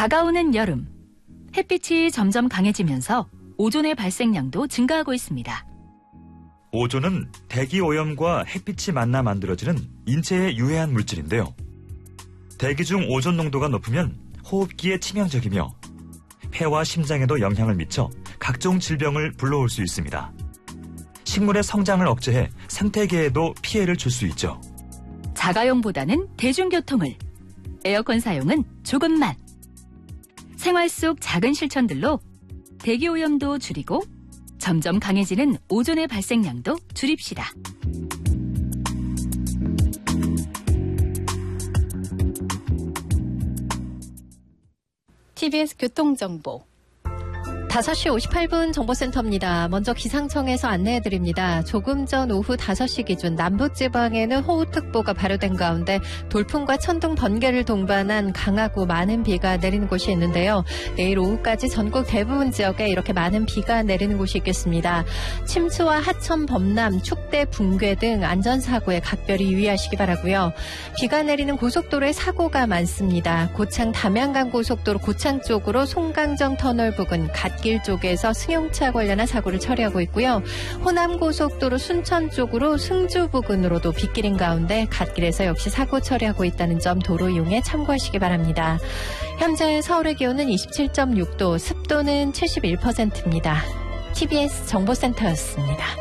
다가오는 여름, 햇빛이 점점 강해지면서 오존의 발생량도 증가하고 있습니다. 오존은 대기 오염과 햇빛이 만나 만들어지는 인체에 유해한 물질인데요. 대기 중 오존 농도가 높으면 호흡기에 치명적이며 폐와 심장에도 영향을 미쳐 각종 질병을 불러올 수 있습니다. 식물의 성장을 억제해 생태계에도 피해를 줄 수 있죠. 자가용보다는 대중교통을, 에어컨 사용은 조금만. 생활 속 작은 실천들로 대기 오염도 줄이고 점점 강해지는 오존의 발생량도 줄입시다. TBS 교통정보 5시 58분 정보센터입니다. 먼저 기상청에서 안내해드립니다. 조금 전 오후 5시 기준 남부지방에는 호우특보가 발효된 가운데 돌풍과 천둥, 번개를 동반한 강하고 많은 비가 내리는 곳이 있는데요. 내일 오후까지 전국 대부분 지역에 이렇게 많은 비가 내리는 곳이 있겠습니다. 침수와 하천, 범람, 축대, 붕괴 등 안전사고에 각별히 유의하시기 바라고요. 비가 내리는 고속도로에 사고가 많습니다. 고창 담양간 고속도로 고창 쪽으로 송강정 터널 부근 갓길 쪽에서 승용차 관련한 사고를 처리하고 있고요. 호남고속도로 순천 쪽으로 승주 부근으로도 빗길인 가운데 갓길에서 역시 사고 처리하고 있다는 점 도로 이용에 참고하시기 바랍니다. 현재 서울의 기온은 27.6도, 습도는 71%입니다. TBS 정보센터였습니다.